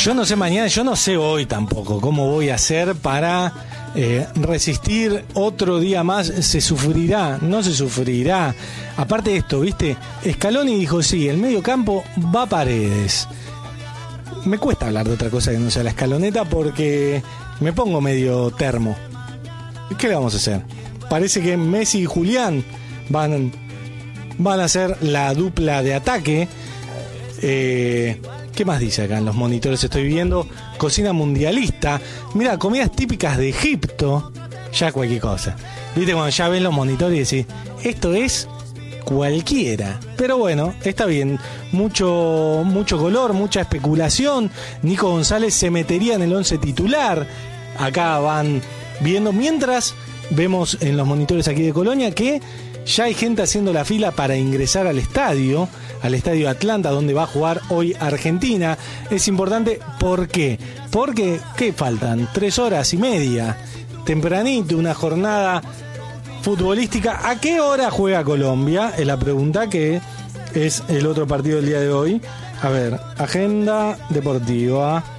Yo no sé mañana, yo no sé hoy tampoco cómo voy a hacer para resistir otro día más. ¿Se sufrirá? ¿No se sufrirá? Aparte de esto, ¿viste? Scaloni dijo, sí, el medio campo va Paredes. Me cuesta hablar de otra cosa que no sea la escaloneta porque me pongo medio termo. ¿Qué le vamos a hacer? Parece que Messi y Julián van a ser la dupla de ataque. ¿Qué más dice acá en los monitores? Estoy viendo cocina mundialista. Mira, comidas típicas de Egipto. Ya cualquier cosa. Viste, cuando ya ves los monitores y decís, esto es cualquiera. Pero bueno, está bien. Mucho color, mucha especulación. Nico González se metería en el 11 titular. Acá van viendo. Mientras vemos en los monitores aquí de Colonia que ya hay gente haciendo la fila para ingresar al estadio Atlanta, donde va a jugar hoy Argentina. Es importante, ¿por qué? Porque, ¿qué faltan? 3 horas y media. Tempranito, una jornada futbolística. ¿A qué hora juega Colombia? Es la pregunta, que es el otro partido del día de hoy. A ver, agenda deportiva.